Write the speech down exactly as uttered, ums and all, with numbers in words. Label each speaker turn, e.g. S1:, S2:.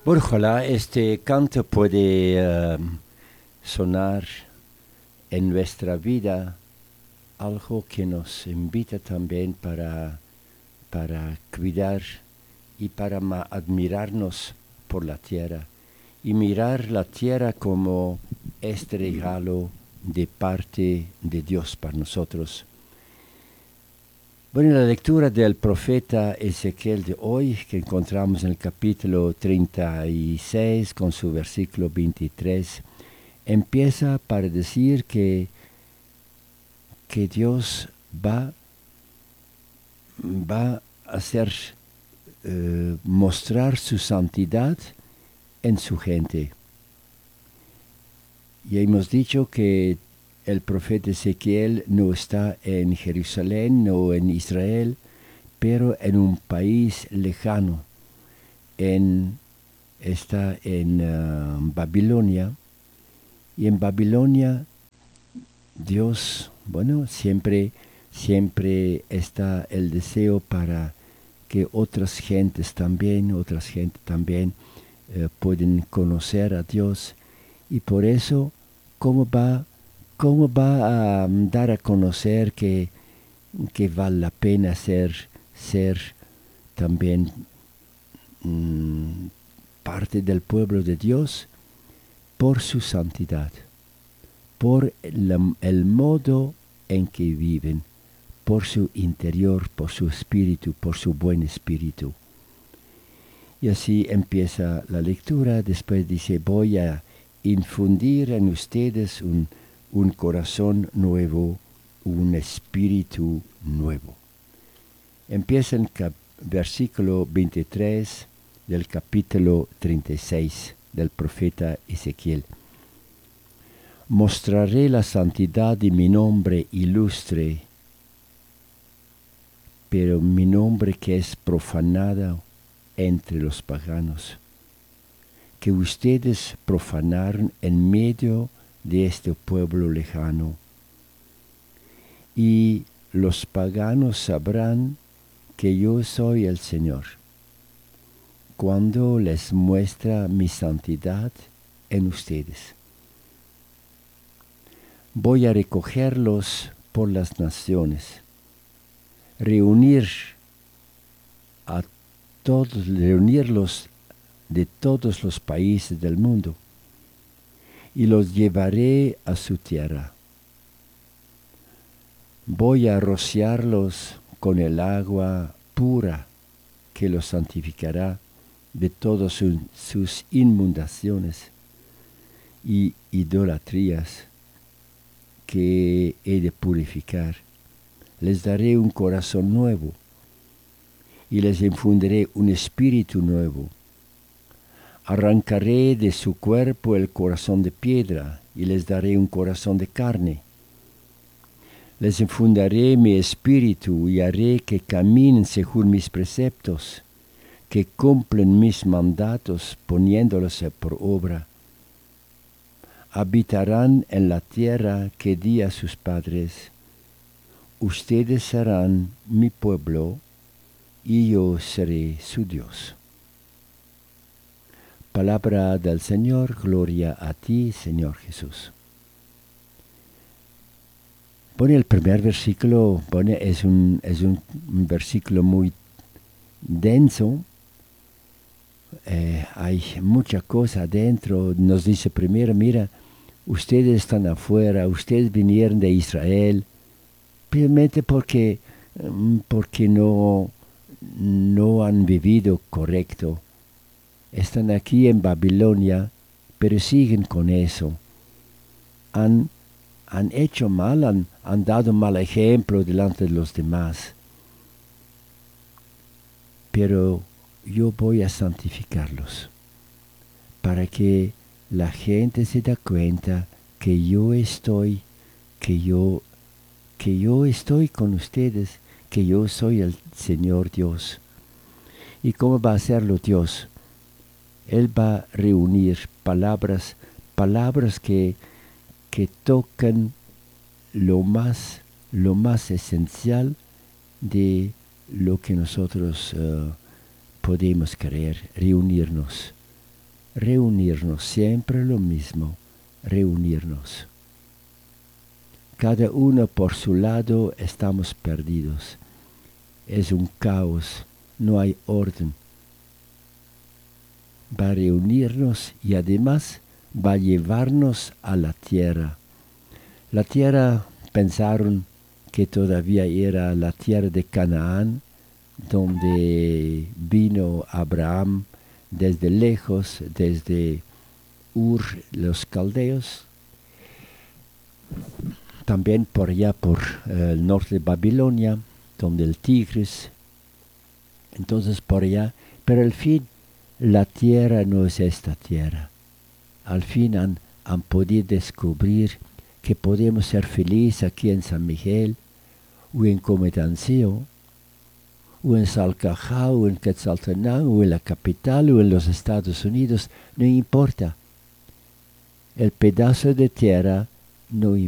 S1: Bueno, ojalá este canto puede eh, sonar en nuestra vida algo que nos invita también para, para cuidar y para ma- admirarnos por la tierra y mirar la tierra como este regalo de parte de Dios para nosotros. Bueno, en la lectura del profeta Ezequiel de hoy, que encontramos en el capítulo treinta y seis con su versículo veintitrés, empieza para decir que, que Dios va, va a hacer eh, mostrar su santidad en su gente. Y hemos dicho que el profeta Ezequiel no está en Jerusalén o en Israel, pero en un país lejano. En, está en uh, Babilonia. Y en Babilonia Dios, bueno, siempre, siempre está el deseo para que otras gentes también, otras gentes también eh, pueden conocer a Dios. Y por eso, ¿cómo va, cómo va a um, dar a conocer que, que vale la pena ser, ser también mmm, parte del pueblo de Dios? Por su santidad, por el, el modo en que viven, por su interior, por su espíritu, por su buen espíritu. Y así empieza la lectura. Después dice, voy a infundir en ustedes un, un corazón nuevo, un espíritu nuevo. Empieza en cap- versículo veintitrés del capítulo treinta y seis del profeta Ezequiel. Mostraré la santidad de mi nombre ilustre, pero mi nombre que es profanado entre los paganos, que ustedes profanaron en medio de este pueblo lejano. Y los paganos sabrán que yo soy el Señor, cuando les muestra mi santidad en ustedes. Voy a recogerlos por las naciones, reunir a todos, reunirlos de todos los países del mundo, y los llevaré a su tierra. Voy a rociarlos con el agua pura que los santificará de todas su, sus inmundaciones y idolatrías que he de purificar. Les daré un corazón nuevo y les infundiré un espíritu nuevo. Arrancaré de su cuerpo el corazón de piedra y les daré un corazón de carne. Les infundiré mi espíritu y haré que caminen según mis preceptos, que cumplen mis mandatos poniéndolos por obra. Habitarán en la tierra que di a sus padres. Ustedes serán mi pueblo y yo seré su Dios. Palabra del Señor, gloria a ti, Señor Jesús. Bueno, el primer versículo bueno, es, un, es un, un versículo muy denso. Eh, hay mucha cosa adentro. Nos dice primero, mira, ustedes están afuera, ustedes vinieron de Israel, simplemente porque, porque no, no han vivido correcto. Están aquí en Babilonia, pero siguen con eso. Han, han hecho mal, han, han dado mal ejemplo delante de los demás. Pero yo voy a santificarlos para que la gente se dé cuenta que yo estoy, que yo, que yo estoy con ustedes, que yo soy el Señor Dios. ¿Y cómo va a hacerlo Dios? Él va a reunir palabras, palabras que, que tocan lo más, lo más esencial de lo que nosotros uh, podemos querer, reunirnos. reunirnos, siempre lo mismo, reunirnos. Cada uno por su lado estamos perdidos. Es un caos, no hay orden. Va a reunirnos y además va a llevarnos a la tierra. La tierra, pensaron que todavía era la tierra de Canaán, donde vino Abraham desde lejos, desde Ur, los caldeos, también por allá por eh, el norte de Babilonia, donde el Tigris, entonces por allá, pero al fin la tierra no es esta tierra. Al fin han, han podido descubrir que podemos ser felices aquí en San Miguel, o en Cometancio, o en Salcajá, o en Quetzaltenango, o en la capital, o en los Estados Unidos, no importa. El pedazo de tierra no importa.